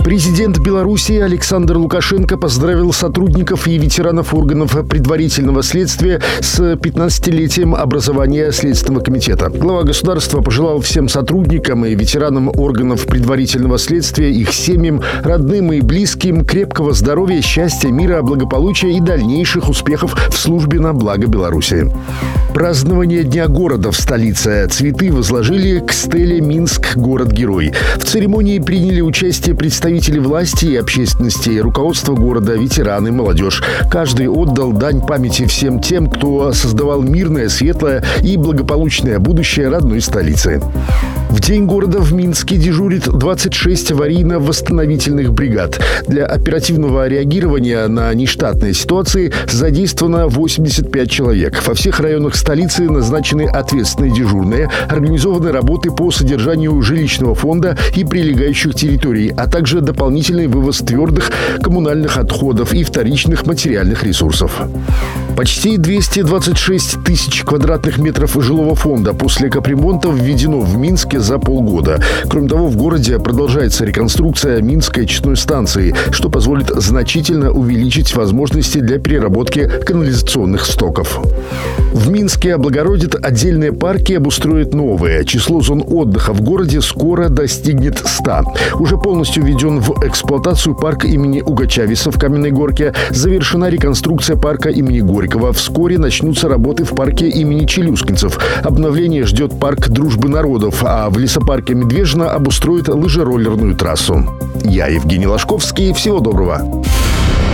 Президент Беларуси Александр Лукашенко поздравил сотрудников и ветеранов органов предварительного следствия с 15-летием образования Следственного комитета. Глава государства пожелал всем сотрудникам и ветеранам органов предварительного следствия, их семьям, родным и близким крепкого здоровья, счастья, мира, благополучия и дальнейших успехов в службе на благо Беларуси. Празднование Дня города в столице. Цветы возложили к стеле «Минск. Город-герой». В церемонии приняли участие представители власти и общественности, руководство города, ветераны, молодежь. Каждый отдал дань памяти всем тем, кто создавал мирное, светлое и благополучное будущее родной столицы. В День города в Минске дежурит 26 аварийно-восстановительных бригад. Для оперативного реагирования на нештатные ситуации задействовано 85 человек. Во всех районах столицы назначены ответственные дежурные, организованы работы по содержанию жилищного фонда и прилегающих территорий, а также дополнительный вывоз твердых коммунальных отходов и вторичных материальных ресурсов. Почти 226 тысяч квадратных метров жилого фонда после капремонта введено в Минске за полгода. Кроме того, в городе продолжается реконструкция Минской очистной станции, что позволит значительно увеличить возможности для переработки канализационных стоков. В Минске облагородят отдельные парки и обустроят новые. Число зон отдыха в городе скоро достигнет 100. Уже полностью введен в эксплуатацию парк имени Угачависа в Каменной Горке. Завершена реконструкция парка имени Горького. Вскоре начнутся работы в парке имени Челюскинцев. Обновление ждет парк Дружбы народов, а в лесопарке Медвежьина обустроят лыжероллерную трассу. Я Евгений Ложковский. Всего доброго.